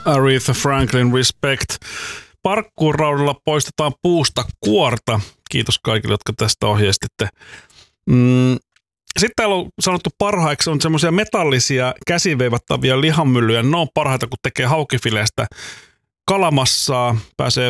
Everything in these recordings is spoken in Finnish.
Aretha Franklin, respect. Parkkuuraudalla poistetaan puusta kuorta. Kiitos kaikille, jotka tästä ohjeistitte. Sitten täällä on sanottu parhaiksi on semmoisia metallisia käsiveivattavia lihamyllyjä. Ne on parhaita, kun tekee haukifileestä kalamassaa. Pääsee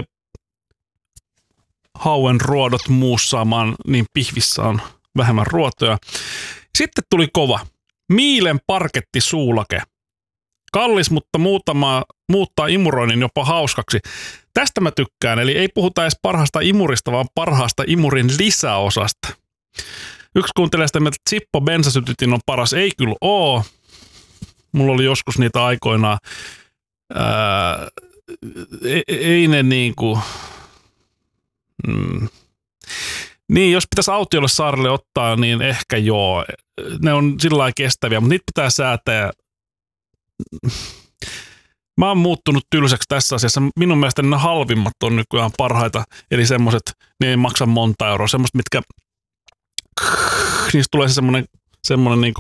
hauen ruodot muussaamaan, niin pihvissä on vähemmän ruotoja. Sitten tuli kova. Miilen parkettisuulake. Kallis, mutta muuttaa imuroinnin jopa hauskaksi. Tästä mä tykkään, eli ei puhuta edes parhaasta imurista, vaan parhaasta imurin lisäosasta. Yksi kuuntelee sitä, että Zippo bensasytytin on paras. Ei kyllä oo. Mulla oli joskus niitä aikoinaan. Ei ne niinku... Niin, jos pitäisi autiolle saarelle ottaa, niin ehkä joo. Ne on sillä lailla kestäviä, mutta niitä pitää säätää. Mä oon muuttunut tylsäksi tässä asiassa. Minun mielestä ne halvimmat on nykyään parhaita. Eli semmoiset, ne ei maksa monta euroa. Semmoiset, mitkä... Niistä tulee semmoinen niinku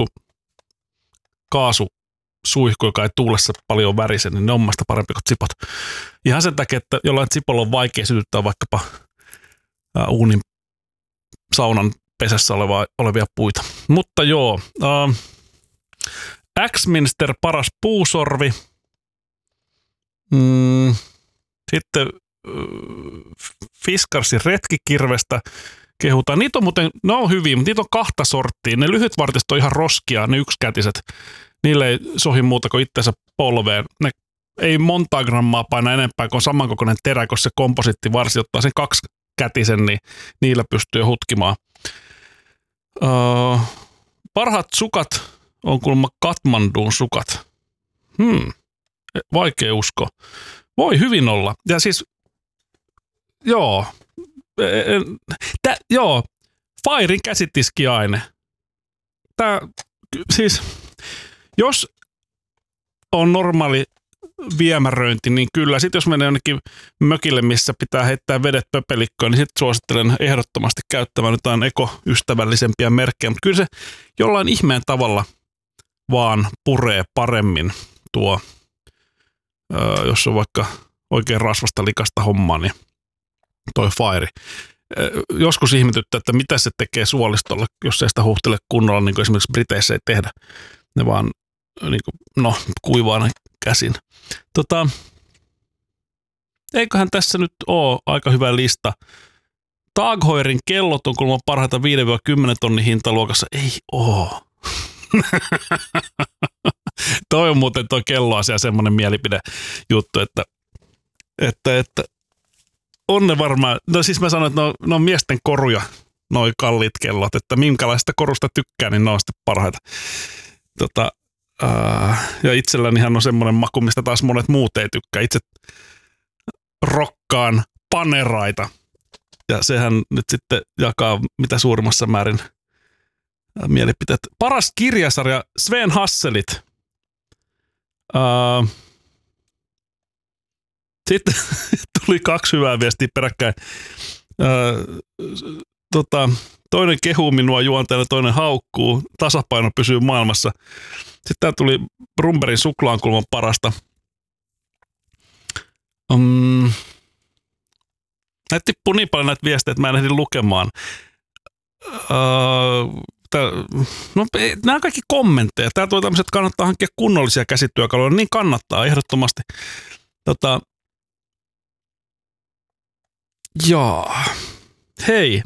kaasusuihku, joka ei tuulessa paljon värisen, niin ne on mielestäni parempi kuin Zipot. Ihan sen takia, että jollain Zipolla on vaikea sytyttää vaikkapa uunin saunan pesässä olevia puita. Mutta joo, Axminster paras puusorvi. Sitten Fiskarsin retkikirvestä kehutaan. Niitä on muuten, ne on hyviä, mutta niitä on kahta sorttia. Ne lyhytvartiset on ihan roskia, ne yksikätiset. Niille ei sohi muuta kuin itsensä polveen. Ne ei montaa grammaa paina enempää kuin samankokoinen terä, kun se komposittivarsi ottaa sen kaksikätisen, niin niillä pystyy hutkimaan. Parhaat sukat on kuulemma Katmandun sukat. Vaikea uskoa. Voi hyvin olla. Ja siis, joo. Fairin käsitiskiaine. Siis, jos on normaali viemäröinti, niin kyllä. Sitten jos menee jonnekin mökille, missä pitää heittää vedet pöpelikkoon, niin sitten suosittelen ehdottomasti käyttämään jotain ekoystävällisempiä merkkejä. Mutta kyllä se jollain ihmeen tavalla vaan puree paremmin tuo, jos on vaikka oikein rasvasta likasta hommaa, niin toi Fire. Joskus ihmetyttää, että mitä se tekee suolistolle, jos ei sitä huhtele kunnolla, niin kuin esimerkiksi Briteissä ei tehdä. Ne vaan niin kuin, kuivaa ne käsin. Eiköhän tässä nyt ole aika hyvä lista. Tag Heuerin kellot on kuulemma parhaita 5-10 tonnin hintaluokassa. Ei oo. Toi on muuten toi kelloasia semmoinen mielipidejuttu, että on ne varmaan, no siis mä sanon, että ne on miesten koruja, noi kalliit kellot, että minkälaista korusta tykkää, niin ne on sitten parhaita. Ja itsellänihan on semmoinen maku, mistä taas monet muut ei tykkää. Itse rokkaan paneraita. Ja sehän nyt sitten jakaa mitä suurimmassa määrin mielipiteet. Paras kirjasarja, Sven Hasselit. Sitten tuli 2 hyvää viestiä peräkkäin. Toinen kehuu minua juonteella, toinen haukkuu. Tasapaino pysyy maailmassa. Sitten tää tuli Brumberin suklaan kulman parasta. Näitä tippuu niin paljon näitä viestejä, että mä en ehdi lukemaan. Nämä on kaikki kommentteja. Tää tuli tämmöiset, että kannattaa hankkia kunnollisia käsityökaluja. Niin kannattaa ehdottomasti. Hei.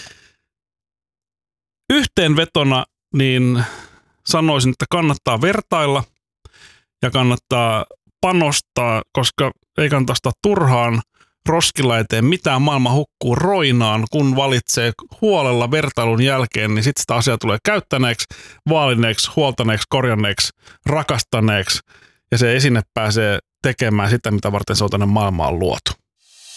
Yhteenvetona niin sanoisin, että kannattaa vertailla ja kannattaa panostaa, koska ei kannata ostaa turhaan roskilla eteen mitään, maailma hukkuu roinaan, kun valitsee huolella vertailun jälkeen, niin sitten sitä asiaa tulee käyttäneeksi, vaalineeksi, huoltaneeksi, korjanneeksi, rakastaneeksi ja se esine pääsee tekemään sitä, mitä varten se on tänne maailmaan luotu.